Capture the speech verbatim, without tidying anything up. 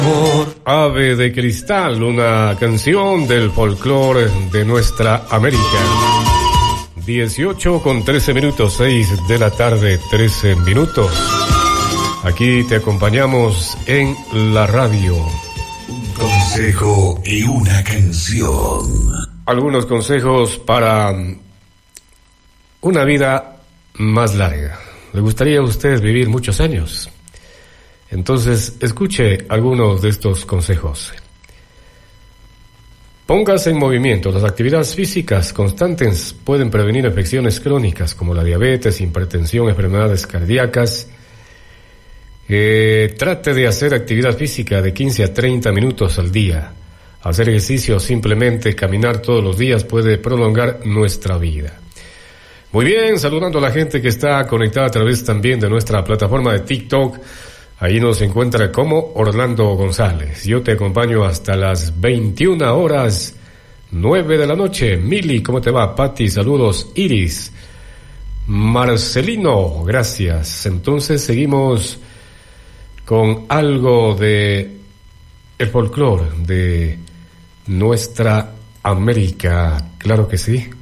Ave de Cristal, una canción del folclore de nuestra América. dieciocho con trece minutos, seis de la tarde, trece minutos. Aquí te acompañamos en la radio. Un consejo y una canción. Algunos consejos para una vida más larga. ¿Le gustaría a usted vivir muchos años? Entonces, escuche algunos de estos consejos. Póngase en movimiento. Las actividades físicas constantes pueden prevenir infecciones crónicas como la diabetes, hipertensión, enfermedades cardíacas. Eh, trate de hacer actividad física de quince a treinta minutos al día. Hacer ejercicio o simplemente caminar todos los días puede prolongar nuestra vida. Muy bien, saludando a la gente que está conectada a través también de nuestra plataforma de TikTok. Ahí nos encuentra como Orlando González. Yo te acompaño hasta las veintiuna horas, nueve de la noche. Mili, ¿cómo te va? Pati, saludos. Iris. Marcelino, gracias. Entonces seguimos con algo de el folclore de nuestra América. Claro que sí.